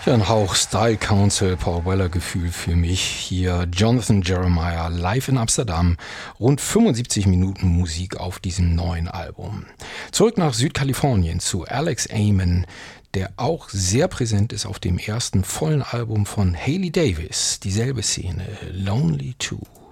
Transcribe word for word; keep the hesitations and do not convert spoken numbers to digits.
Ja, ein Hauch Style Council, Paul Weller Gefühl für mich. Hier Jonathan Jeremiah live in Amsterdam. Rund fünfundsiebzig Minuten Musik auf diesem neuen Album. Zurück nach Südkalifornien zu Alex Amon, der auch sehr präsent ist auf dem ersten vollen Album von Hailey Davis. Dieselbe Szene, Lonely Two.